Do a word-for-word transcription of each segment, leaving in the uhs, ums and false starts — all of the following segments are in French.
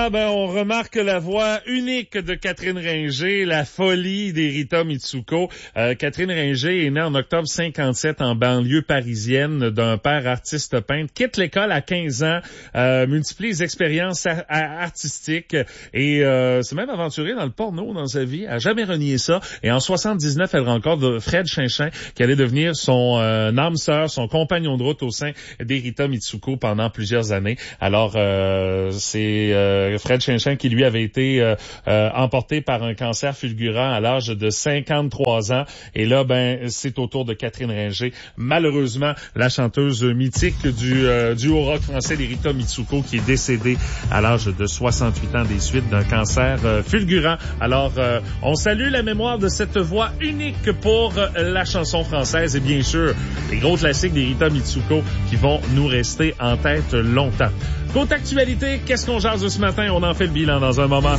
Ah ben, on remarque la voix unique de Catherine Ringer, la folie d'Erita Mitsuko. Euh, Catherine Ringer est née en octobre cinquante-sept en banlieue parisienne d'un père artiste peintre. Quitte l'école à quinze ans, euh, multiplie les expériences a- a- artistiques et euh, s'est même aventurée dans le porno dans sa vie. Elle a jamais renié ça. Et en soixante-dix-neuf, elle rencontre Fred Chinchin qui allait devenir son euh, âme sœur, son compagnon de route au sein d'Erita Mitsuko pendant plusieurs années. Alors, euh, c'est... Euh, Fred Chinchin qui lui avait été euh, euh, emporté par un cancer fulgurant à l'âge de cinquante-trois ans. Et là, ben, c'est au tour de Catherine Ringer. Malheureusement, la chanteuse mythique du euh, duo rock français, Erita Mitsuko, qui est décédée à l'âge de soixante-huit ans des suites d'un cancer euh, fulgurant. Alors, euh, on salue la mémoire de cette voix unique pour euh, la chanson française et bien sûr, les gros classiques d'Erita Mitsuko qui vont nous rester en tête longtemps. Côté actualité, qu'est-ce qu'on jase de ce matin? On en fait le bilan dans un moment.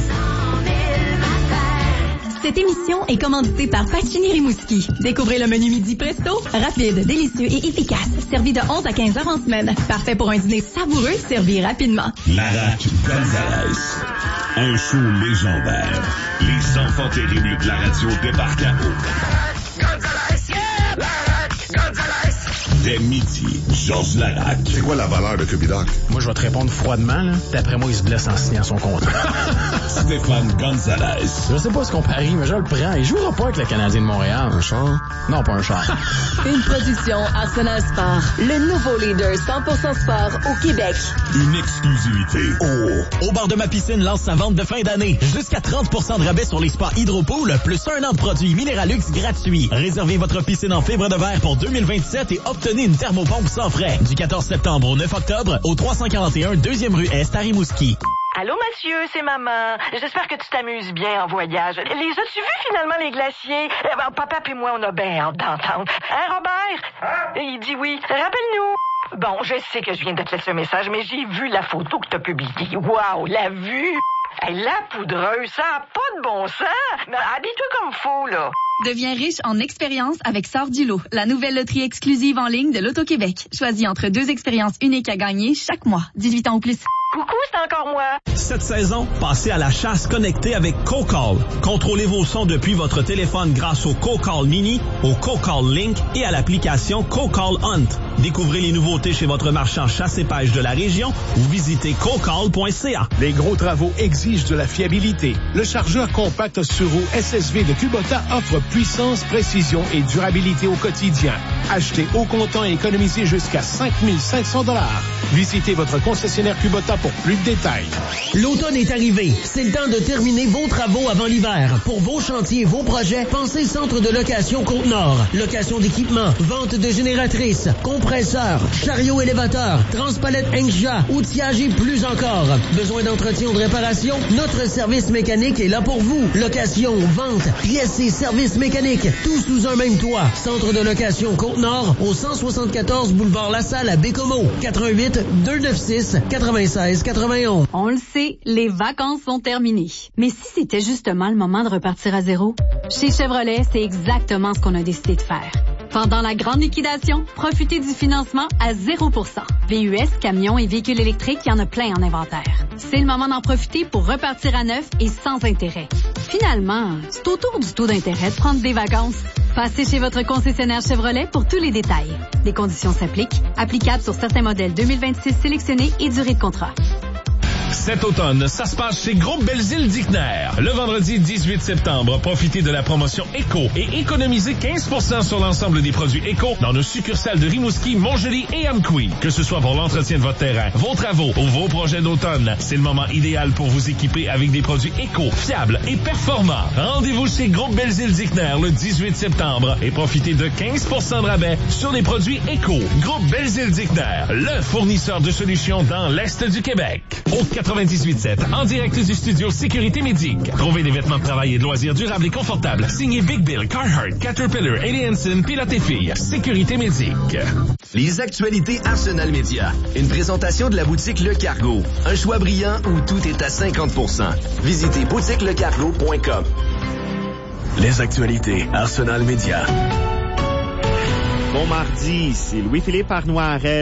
Cette émission est commanditée par Pacini Rimouski. Découvrez le menu midi presto, rapide, délicieux et efficace. Servi de onze à quinze heures en semaine. Parfait pour un dîner savoureux, servi rapidement. Larac Gonzalez. Un show légendaire. Les enfants terribles de la radio débarquent à eau. Gonzalez, yeah! Larac Gonzalez. Dès midi, Georges Larac. C'est quoi la valeur de Cubidoc? Moi, je vais te répondre froidement, là. D'après moi, il se blesse en signant son contrat. Stéphane Gonzalez. Je sais pas ce qu'on parie, mais je le prends. Il jouera pas avec le Canadien de Montréal. Un char? Non, pas un char. Une production Arsenal Sport. Le nouveau leader cent pour cent sport au Québec. Une exclusivité. Oh! Au bar de ma piscine lance sa vente de fin d'année. Jusqu'à trente pour cent de rabais sur les spas Hydropool, plus un an de produits Minéralux gratuits. Réservez votre piscine en fibre de verre pour deux mille vingt-sept et obtenez une thermopompe sans frais. Du quatorze septembre au neuf octobre, au trois cent quarante et un deuxième rue Est à Rimouski. Allô, monsieur, c'est maman. J'espère que tu t'amuses bien en voyage. Les as-tu vus, finalement, les glaciers? Eh ben, papa et moi, on a bien hâte d'entendre. Hein, Robert? Il dit oui. Rappelle-nous. Bon, je sais que je viens de te laisser un message, mais j'ai vu la photo que t'as publiée. Wow, la vue! Hey, la poudreuse, ça n'a pas de bon sens. Mais habille-toi comme faut, là. Deviens riche en expérience avec Sort du lot, la nouvelle loterie exclusive en ligne de l'Auto-Québec. Choisis entre deux expériences uniques à gagner chaque mois. dix-huit ans ou plus. Coucou, c'est encore moi. Cette saison, passez à la chasse connectée avec CoCall. Contrôlez vos sons depuis votre téléphone grâce au CoCall Mini, au CoCall Link et à l'application CoCall Hunt. Découvrez les nouveautés chez votre marchand chasse et pêche de la région ou visitez cocall point c a. Les gros travaux exigent de la fiabilité. Le chargeur compact sur roue S S V de Kubota offre puissance, précision et durabilité au quotidien. Achetez au comptant et économisez jusqu'à cinq mille cinq cents dollars. Visitez votre concessionnaire Kubota pour plus de détails. L'automne est arrivé. C'est le temps de terminer vos travaux avant l'hiver. Pour vos chantiers, vos projets, pensez Centre de location Côte-Nord. Location d'équipements, vente de génératrices, compresseurs, chariots élévateurs, transpalettes Engsha, outillage et plus encore. Besoin d'entretien ou de réparation? Notre service mécanique est là pour vous. Location, vente, pièces et services mécaniques. Tout sous un même toit. Centre de location Côte-Nord au cent soixante-quatorze boulevard La Salle à Bécomo. quatre un huit, deux neuf six, neuf six neuf un. On le sait, les vacances sont terminées. Mais si c'était justement le moment de repartir à zéro? Chez Chevrolet, c'est exactement ce qu'on a décidé de faire. Pendant la grande liquidation, profitez du financement à zéro pour cent. V U S, camions et véhicules électriques, il y en a plein en inventaire. C'est le moment d'en profiter pour repartir à neuf et sans intérêt. Finalement, c'est autour du taux d'intérêt de prendre des vacances. Passez chez votre concessionnaire Chevrolet pour tous les détails. Les conditions s'appliquent. Applicables sur certains modèles deux mille vingt-six sélectionnés et durée de contrat. Cet automne, ça se passe chez Groupe Belzile Dickner. Le vendredi dix-huit septembre, profitez de la promotion Éco et économisez quinze pour cent sur l'ensemble des produits Éco dans nos succursales de Rimouski, Montjoly et Amqui. Que ce soit pour l'entretien de votre terrain, vos travaux ou vos projets d'automne, c'est le moment idéal pour vous équiper avec des produits Éco, fiables et performants. Rendez-vous chez Groupe Belzile Dickner le dix-huit septembre et profitez de quinze pour cent de rabais sur les produits Éco. Groupe Belzile Dickner, le fournisseur de solutions dans l'Est du Québec. Au quatre-vingt-dix-huit sept, en direct du studio Sécurité Médic. Trouvez des vêtements de travail et de loisirs durables et confortables. Signé Big Bill, Carhartt, Caterpillar, Eddie Hansen, Pilote et Filles. Sécurité Médic. Les actualités Arsenal Média. Une présentation de la boutique Le Cargo. Un choix brillant où tout est à cinquante pour cent. Visitez boutique le cargo point com. Les actualités Arsenal Média. Bon mardi, c'est Louis-Philippe Arnois-Arel.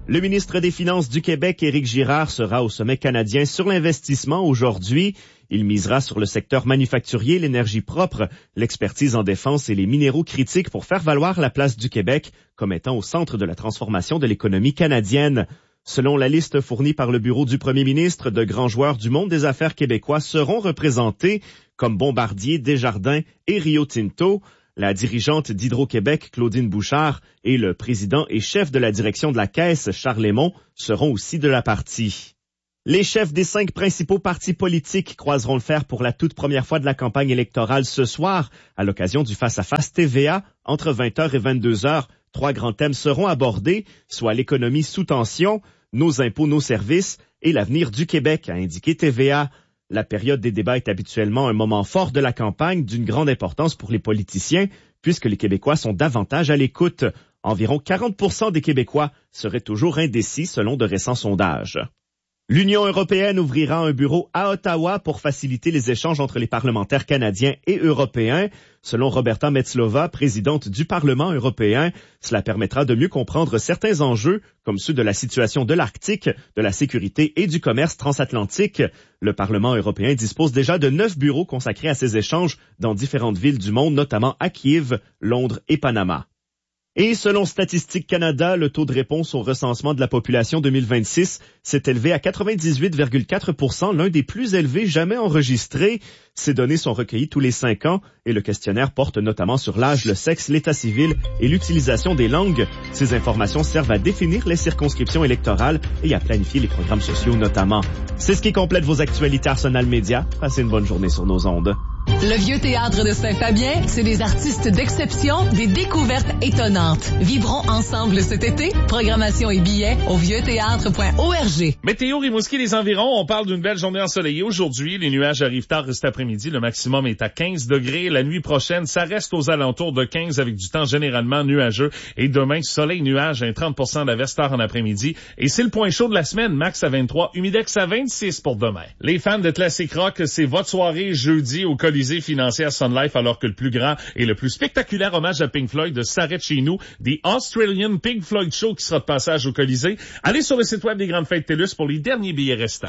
Le ministre des Finances du Québec, Éric Girard, sera au sommet canadien sur l'investissement aujourd'hui. Il misera sur le secteur manufacturier, l'énergie propre, l'expertise en défense et les minéraux critiques pour faire valoir la place du Québec comme étant au centre de la transformation de l'économie canadienne. Selon la liste fournie par le bureau du premier ministre, de grands joueurs du monde des affaires québécois seront représentés, comme Bombardier, Desjardins et Rio Tinto. La dirigeante d'Hydro-Québec, Claudine Bouchard, et le président et chef de la direction de la Caisse, Charles Lemont, seront aussi de la partie. Les chefs des cinq principaux partis politiques croiseront le fer pour la toute première fois de la campagne électorale ce soir, à l'occasion du face-à-face T V A, entre vingt heures et vingt-deux heures. Trois grands thèmes seront abordés, soit l'économie sous tension, nos impôts, nos services et l'avenir du Québec, a indiqué T V A. La période des débats est habituellement un moment fort de la campagne d'une grande importance pour les politiciens, puisque les Québécois sont davantage à l'écoute. Environ quarante pour cent des Québécois seraient toujours indécis selon de récents sondages. L'Union européenne ouvrira un bureau à Ottawa pour faciliter les échanges entre les parlementaires canadiens et européens. Selon Roberta Metslova, présidente du Parlement européen, cela permettra de mieux comprendre certains enjeux, comme ceux de la situation de l'Arctique, de la sécurité et du commerce transatlantique. Le Parlement européen dispose déjà de neuf bureaux consacrés à ces échanges dans différentes villes du monde, notamment à Kiev, Londres et Panama. Et selon Statistique Canada, le taux de réponse au recensement de la population deux mille vingt-six s'est élevé à quatre-vingt-dix-huit virgule quatre pour cent, l'un des plus élevés jamais enregistrés. Ces données sont recueillies tous les cinq ans et le questionnaire porte notamment sur l'âge, le sexe, l'état civil et l'utilisation des langues. Ces informations servent à définir les circonscriptions électorales et à planifier les programmes sociaux notamment. C'est ce qui complète vos actualités Arsenal Média. Passez une bonne journée sur nos ondes. Le Vieux Théâtre de Saint-Fabien, c'est des artistes d'exception, des découvertes étonnantes. Vivrons ensemble cet été. Programmation et billets au vieux théâtre point org. Météo Rimouski, les environs, on parle d'une belle journée ensoleillée aujourd'hui. Les nuages arrivent tard cet après-midi. Le maximum est à quinze degrés. La nuit prochaine, ça reste aux alentours de quinze avec du temps généralement nuageux. Et demain, soleil, nuage, un trente pour cent d'averse tard en après-midi. Et c'est le point chaud de la semaine. Max à vingt-trois, humidex à vingt-six pour demain. Les fans de Classic Rock, c'est votre soirée jeudi au Colisée financière Sun Life, alors que le plus grand et le plus spectaculaire hommage à Pink Floyd s'arrête chez nous. The Australian Pink Floyd Show qui sera de passage au Colisée. Allez sur le site web des Grandes Fêtes TELUS pour les derniers billets restants.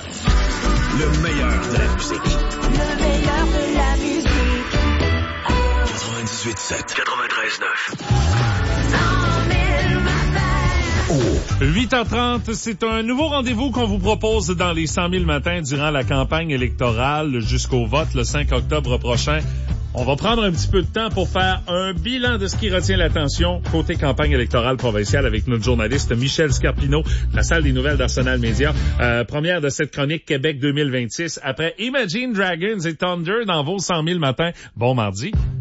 Le meilleur de la musique. Le meilleur de la musique. quatre-vingt-dix-huit sept, quatre-vingt-treize neuf. huit heures trente, c'est un nouveau rendez-vous qu'on vous propose dans les cent mille matins durant la campagne électorale jusqu'au vote le cinq octobre prochain. On va prendre un petit peu de temps pour faire un bilan de ce qui retient l'attention côté campagne électorale provinciale avec notre journaliste Michel Scarpino de la salle des nouvelles d'Arsenal Média. Euh, première de cette chronique Québec deux mille vingt-six après Imagine Dragons et Thunder dans vos cent mille matins. Bon mardi.